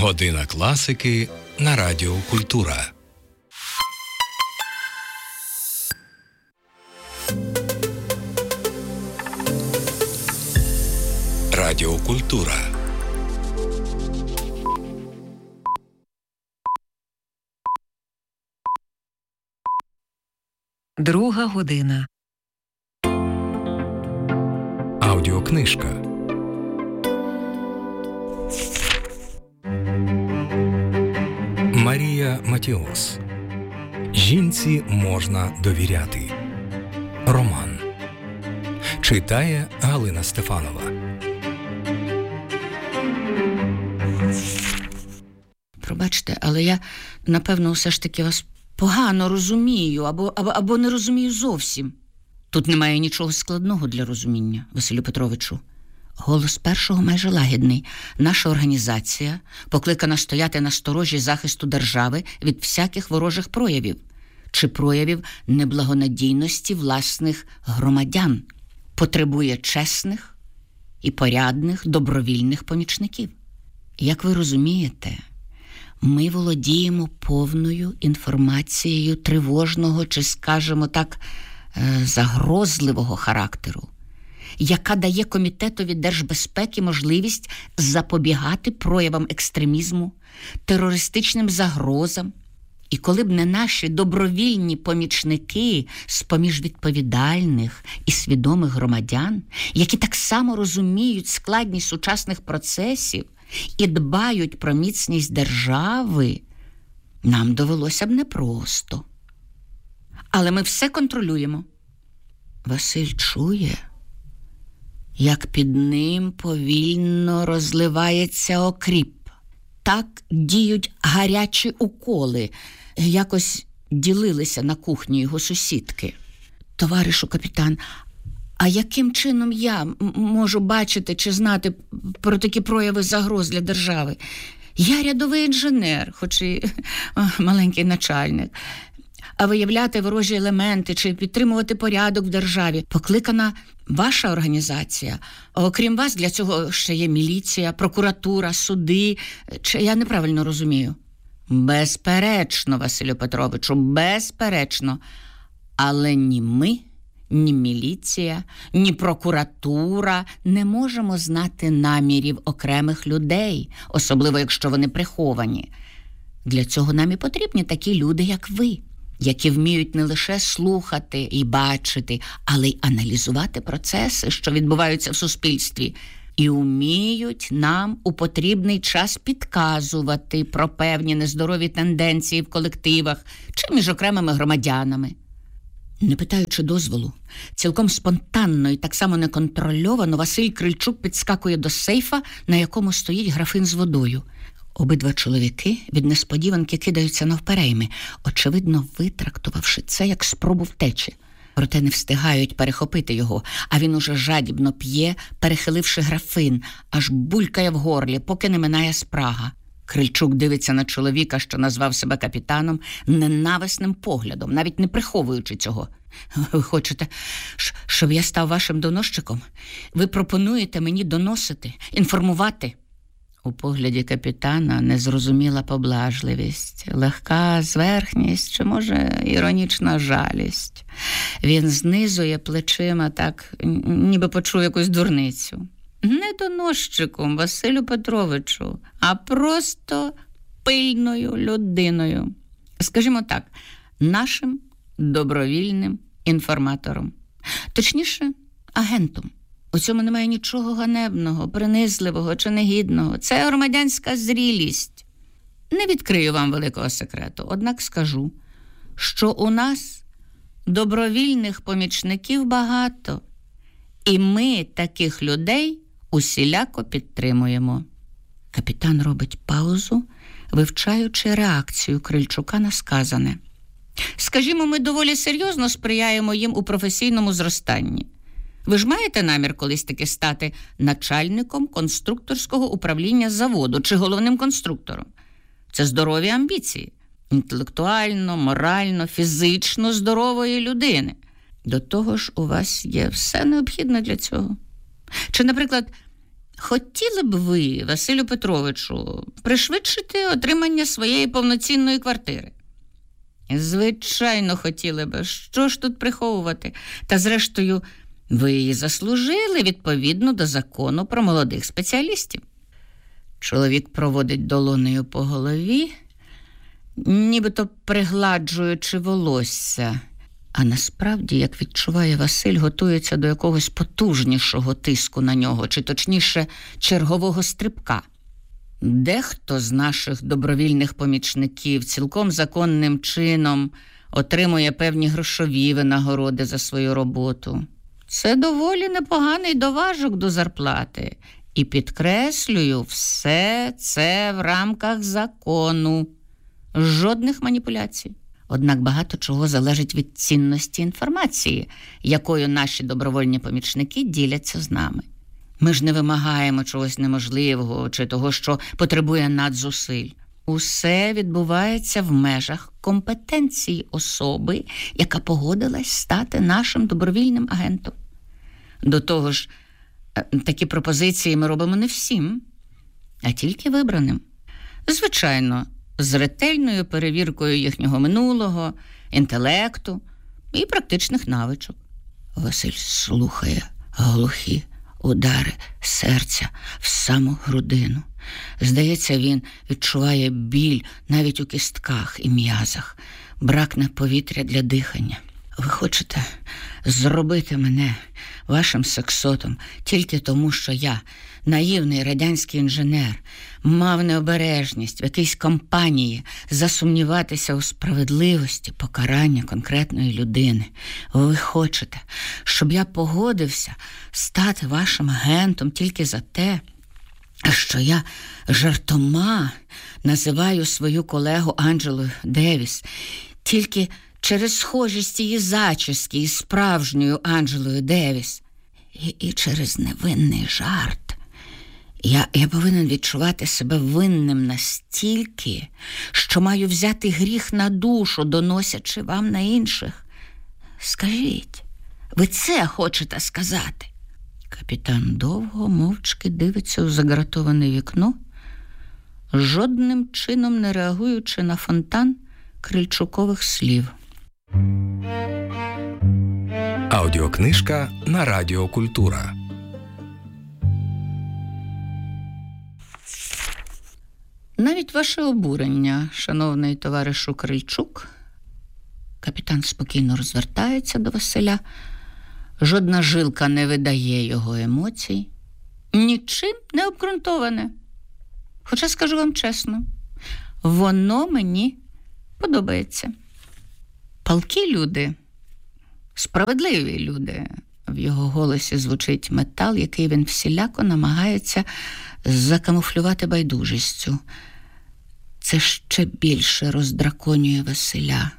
Година класики на Радіо Культура. Радіо Культура. Друга година. Аудіокнижка. Марія Матіос. Жінці можна довіряти. Роман. Читає Галина Стефанова. Пробачте, але я, напевно, все ж таки вас погано розумію, або не розумію зовсім. Тут немає нічого складного для розуміння, Василю Петровичу. Голос першого майже лагідний. Наша організація покликана стояти на сторожі захисту держави від всяких ворожих проявів чи проявів неблагонадійності власних громадян. Потребує чесних і порядних добровільних помічників. Як ви розумієте, ми володіємо повною інформацією тривожного чи, скажімо так, загрозливого характеру, яка дає Комітетові держбезпеки можливість запобігати проявам екстремізму, терористичним загрозам. І коли б не наші добровільні помічники з-поміж відповідальних і свідомих громадян, які так само розуміють складність сучасних процесів і дбають про міцність держави, нам довелося б непросто. Але ми все контролюємо. Василь чує, як під ним повільно розливається окріп. Так діють гарячі уколи. Якось ділилися на кухні його сусідки. Товаришу капітан, а яким чином я можу бачити чи знати про такі прояви загроз для держави? Я рядовий інженер, хоч і маленький начальник. А виявляти ворожі елементи чи підтримувати порядок в державі покликана ваша організація. А окрім вас, для цього ще є міліція, прокуратура, суди. Чи я неправильно розумію? Безперечно, Василю Петровичу, безперечно. Але ні ми, ні міліція, ні прокуратура не можемо знати намірів окремих людей, особливо якщо вони приховані. Для цього нам і потрібні такі люди, як ви, які вміють не лише слухати і бачити, але й аналізувати процеси, що відбуваються в суспільстві, і вміють нам у потрібний час підказувати про певні нездорові тенденції в колективах чи між окремими громадянами. Не питаючи дозволу, цілком спонтанно і так само неконтрольовано Василь Крильчук підскакує до сейфа, на якому стоїть графин з водою. Обидва чоловіки від несподіванки кидаються навперейми, очевидно витрактувавши це як спробу втечі. Проте не встигають перехопити його, а він уже жадібно п'є, перехиливши графин, аж булькає в горлі, поки не минає спрага. Крильчук дивиться на чоловіка, що назвав себе капітаном, ненависним поглядом, навіть не приховуючи цього. Ви хочете, щоб я став вашим доносчиком? Ви пропонуєте мені доносити, інформувати? У погляді капітана незрозуміла поблажливість, легка зверхність чи, може, іронічна жалість. Він знизує плечима так, ніби почув якусь дурницю. Не доносчиком, Василю Петровичу, а просто пильною людиною. Скажімо так, нашим добровільним інформатором. Точніше, агентом. У цьому немає нічого ганебного, принизливого чи негідного. Це громадянська зрілість. Не відкрию вам великого секрету, однак скажу, що у нас добровільних помічників багато. І ми таких людей усіляко підтримуємо. Капітан робить паузу, вивчаючи реакцію Крильчука на сказане. Скажімо, ми доволі серйозно сприяємо їм у професійному зростанні. Ви ж маєте намір колись таки стати начальником конструкторського управління заводу чи головним конструктором? Це здорові амбіції. Інтелектуально, морально, фізично здорової людини. До того ж, у вас є все необхідне для цього. Чи, наприклад, Хотіли б ви, Василю Петровичу, пришвидшити отримання своєї повноцінної квартири? Звичайно, хотіли б. Що ж тут приховувати? Та зрештою, ви її заслужили відповідно до закону про молодих спеціалістів. Чоловік проводить долонею по голові, нібито пригладжуючи волосся. А насправді, як відчуває Василь, готується до якогось потужнішого тиску на нього, чи точніше, чергового стрибка. Дехто з наших добровільних помічників цілком законним чином отримує певні грошові винагороди за свою роботу. Це доволі непоганий доважок до зарплати. І підкреслюю, все це в рамках закону. Жодних маніпуляцій. Однак багато чого залежить від цінності інформації, якою наші добровольні помічники діляться з нами. Ми ж не вимагаємо чогось неможливого чи того, що потребує надзусиль. Усе відбувається в межах компетенції особи, яка погодилась стати нашим добровільним агентом. До того ж, такі пропозиції ми робимо не всім, а тільки вибраним. Звичайно, з ретельною перевіркою їхнього минулого, інтелекту і практичних навичок. Василь слухає глухі удари серця в саму грудину. Здається, він відчуває біль навіть у кістках і м'язах, бракне повітря для дихання. Ви хочете зробити мене вашим сексотом тільки тому, що я, наївний радянський інженер, мав необережність в якійсь компанії засумніватися у справедливості покарання конкретної людини. Ви хочете, щоб я погодився стати вашим агентом тільки за те, що я жартома називаю свою колегу Анджелою Девіс тільки через схожість її зачіски із справжньою Анджелою Девіс. І через невинний жарт. Я повинен відчувати себе винним настільки, що маю взяти гріх на душу, доносячи вам на інших. Скажіть, ви це хочете сказати? Капітан довго мовчки дивиться у загратоване вікно, жодним чином не реагуючи на фонтан Крильчукових слів. Аудіокнижка на Радіо Культура. Навіть ваше обурення, шановний товаришу Крильчук, капітан спокійно розвертається до Василя, жодна жилка не видає його емоцій, нічим не обґрунтоване. Хоча, скажу вам чесно, воно мені подобається. Палкі люди, справедливі люди. В його голосі звучить метал, який він всіляко намагається закамуфлювати байдужістю. Це ще більше роздраконює Василя.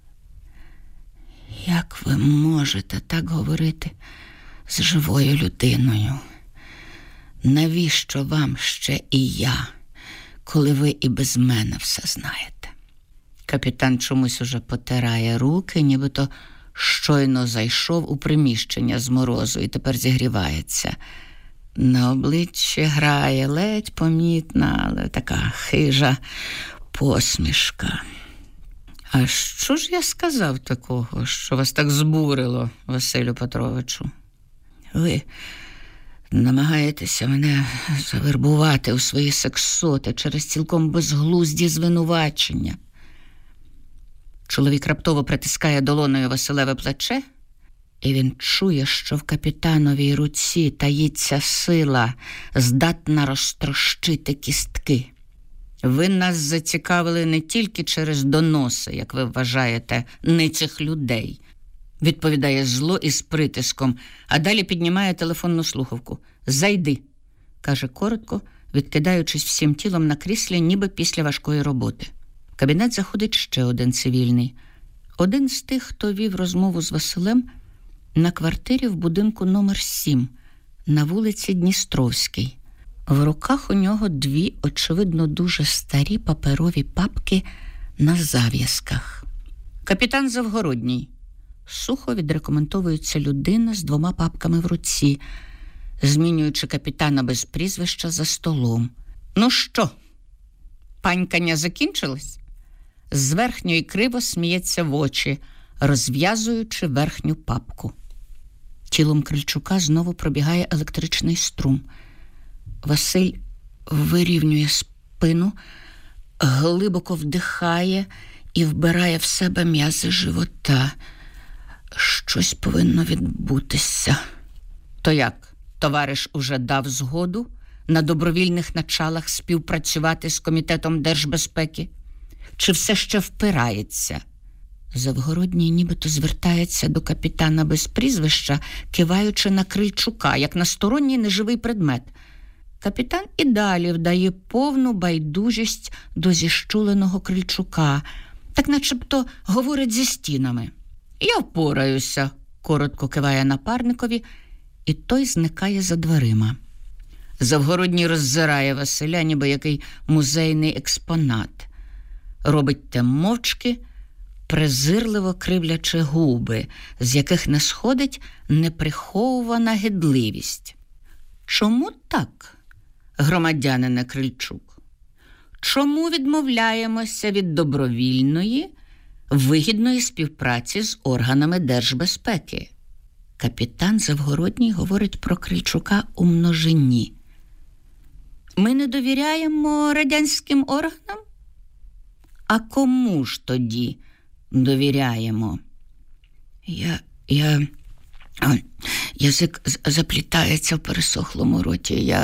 Як ви можете так говорити з живою людиною? Навіщо вам ще і я, коли ви і без мене все знаєте? Капітан чомусь уже потирає руки, нібито щойно зайшов у приміщення з морозу і тепер зігрівається. На обличчі грає ледь помітна, але така хижа посмішка. А що ж я сказав такого, що вас так збурило, Василю Петровичу? Ви намагаєтеся мене завербувати у свої сексоти через цілком безглузді звинувачення. Чоловік раптово притискає долоною Василеве плече, і він чує, що в капітановій руці таїться сила, здатна розтрощити кістки. Ви нас зацікавили не тільки через доноси, як ви вважаєте, не цих людей, відповідає зло із притиском, а далі піднімає телефонну слухавку. «Зайди», каже коротко, відкидаючись всім тілом на кріслі, ніби після важкої роботи. В кабінет заходить ще один цивільний. Один з тих, хто вів розмову з Василем на квартирі в будинку номер 7 на вулиці Дністровській. В руках у нього дві, очевидно, дуже старі паперові папки на зав'язках. «Капітан Завгородній», сухо відрекомендується людина з двома папками в руці. змінюючи капітана без прізвища за столом. «Ну що, панькання закінчилось?» З верхньої криво сміється в очі, розв'язуючи верхню папку. Тілом Крильчука знову пробігає електричний струм. Василь вирівнює спину, глибоко вдихає і вбирає в себе м'язи живота. Щось повинно відбутися. То як? Товариш уже дав згоду на добровільних началах співпрацювати з Комітетом держбезпеки? Чи все ще впирається? Завгородній нібито звертається до капітана без прізвища, киваючи на Крильчука, як на сторонній неживий предмет. Капітан і далі вдає повну байдужість до зіщуленого Крильчука, так начебто говорить зі стінами. «Я впораюся», – коротко киває напарникові, і той зникає за дверима. Завгородній роззирає Василя, ніби який музейний експонат. Робить те мовчки, презирливо кривлячи губи, з яких не сходить неприховувана гидливість. Чому так, громадянине Крильчук? Чому відмовляємося від добровільної, вигідної співпраці з органами держбезпеки? Капітан Завгородній говорить про Крильчука у множині. Ми не довіряємо радянським органам? А кому ж тоді довіряємо? Язик заплітається в пересохлому роті.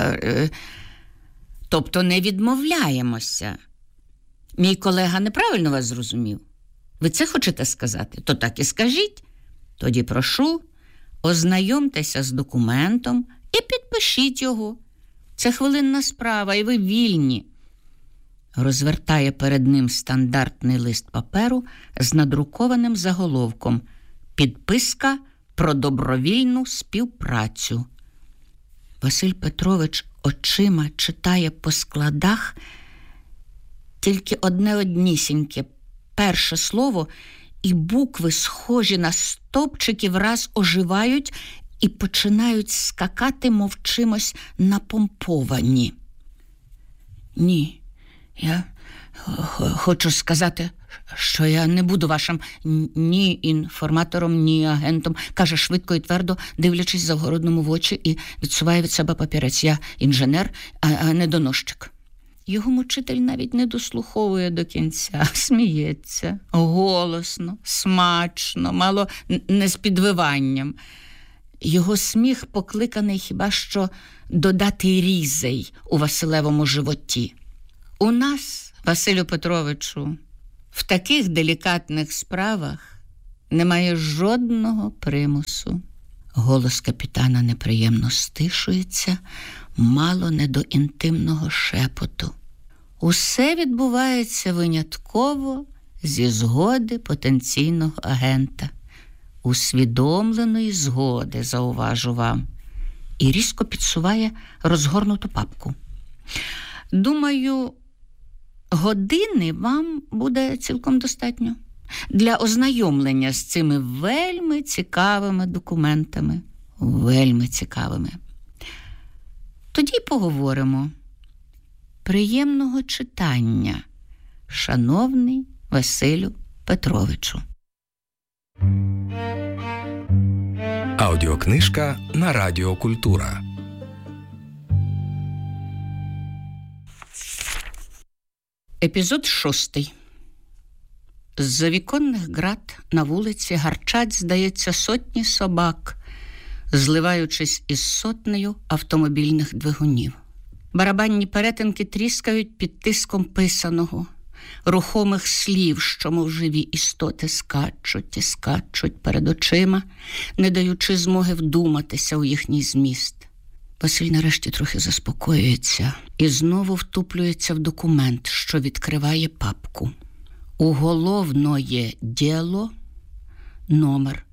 Тобто не відмовляємося. Мій колега неправильно вас зрозумів? Ви це хочете сказати? То так і скажіть. Тоді прошу, ознайомтеся з документом і підпишіть його. Це хвилинна справа, і ви вільні. Розвертає перед ним стандартний лист паперу з надрукованим заголовком «Підписка про добровільну співпрацю». Василь Петрович очима читає по складах тільки однісіньке перше слово, і букви, схожі на стовпчики, враз оживають і починають скакати, мов чимось напомповані. Ні, я хочу сказати, що я не буду вашим ні інформатором, ні агентом, каже швидко і твердо, дивлячись Завгородному в очі, і відсуває від себе папірець. Я інженер, а не доносчик. Його мучитель навіть не дослуховує до кінця, сміється голосно, смачно, мало не з підвиванням. Його сміх покликаний хіба що додати різей у Василевому животі. У нас, Василю Петровичу, в таких делікатних справах немає жодного примусу. Голос капітана неприємно стишується, мало не до інтимного шепоту. Усе відбувається винятково зі згоди потенційного агента. Усвідомленої згоди, зауважу вам. І різко підсуває розгорнуту папку. Думаю, години вам буде цілком достатньо для ознайомлення з цими вельми цікавими документами. Вельми цікавими. Тоді поговоримо. Приємного читання, шановний Василю Петровичу. Аудіокнижка на Радіо Культура. Епізод 6. З-за віконних град на вулиці гарчать, здається, сотні собак, зливаючись із сотнею автомобільних двигунів. Барабанні перетинки тріскають під тиском писаного, рухомих слів, що, мов живі істоти, скачуть і скачуть перед очима, не даючи змоги вдуматися у їхній зміст. Василь нарешті трохи заспокоюється і знову втуплюється в документ, що відкриває папку. Уголовное діло номер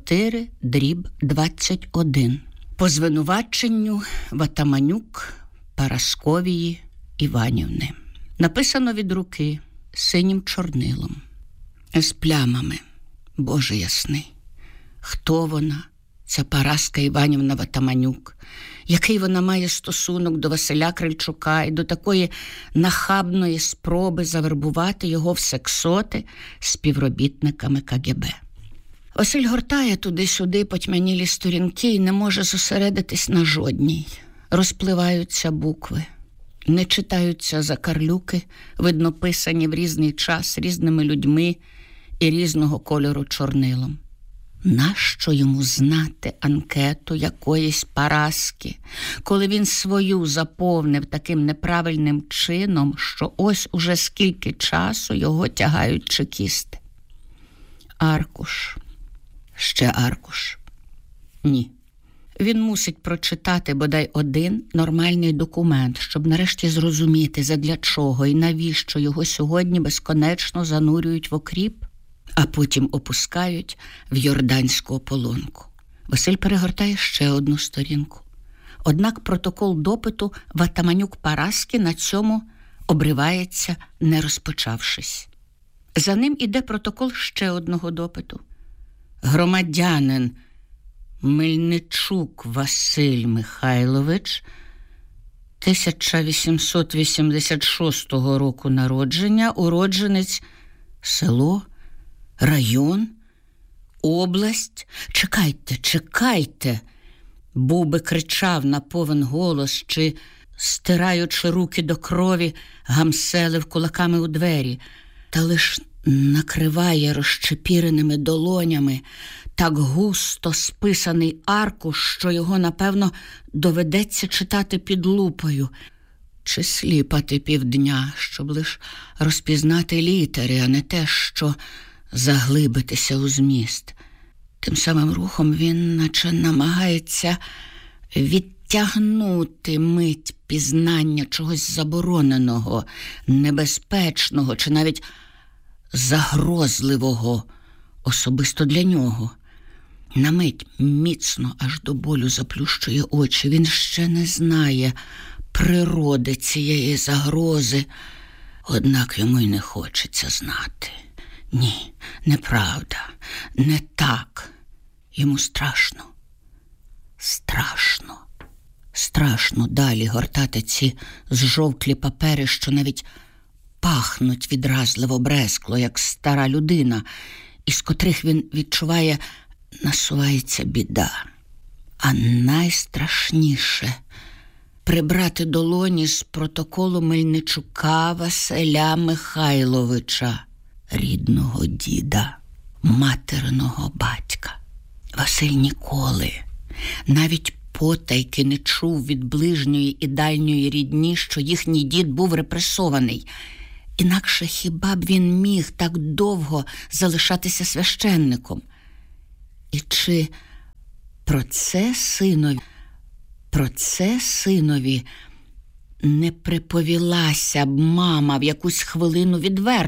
4/21. По звинуваченню Ватаманюк Парасковії Іванівни. Написано від руки синім чорнилом, з плямами. Боже ясний, хто вона, ця Параска Іванівна Ватаманюк? Який вона має стосунок до Василя Крильчука і до такої нахабної спроби завербувати його в сексоти співробітниками КГБ. Василь гортає туди-сюди потьмянілі сторінки і не може зосередитись на жодній. Розпливаються букви, не читаються закарлюки, видно писані в різний час різними людьми і різного кольору чорнилом. Нащо йому знати анкету якоїсь Параски, коли він свою заповнив таким неправильним чином, що ось уже скільки часу його тягають чекісти? Аркуш. Ще аркуш. Ні. Він мусить прочитати бодай один нормальний документ, щоб нарешті зрозуміти, задля чого і навіщо його сьогодні безконечно занурюють в окріп, а потім опускають в йорданську ополонку. Василь перегортає ще одну сторінку. Однак протокол допиту в Атаманюк Параски на цьому обривається, не розпочавшись. За ним іде протокол ще одного допиту. Громадянин Мельничук Василь Михайлович, 1886 року народження, уродженець, село, район, область. Чекайте, був би кричав на повен голос чи, стираючи руки до крові, гамселив кулаками у двері, та лиш накриває розчепіреними долонями так густо списаний аркуш, що його, напевно, доведеться читати під лупою, чи сліпати півдня, щоб лиш розпізнати літери, а не те, що заглибитися у зміст. Тим самим рухом він наче намагається відтягнути мить пізнання чогось забороненого, небезпечного чи навіть загрозливого особисто для нього. На мить міцно аж до болю заплющує очі. Він ще не знає природи цієї загрози, однак йому й не хочеться знати. Ні, неправда, не так. Йому страшно. Страшно далі гортати ці зжовклі папери, що навіть пахнуть відразливо брескло, як стара людина, із котрих він відчуває, насувається біда. А найстрашніше – прибрати долоні з протоколу Мельничука Василя Михайловича, рідного діда, материного батька. Василь ніколи, навіть потайки не чув від ближньої і дальньої рідні, що їхній дід був репресований. Інакше хіба б він міг так довго залишатися священником? І чи про це синові не приповілася б мама в якусь хвилину відверто?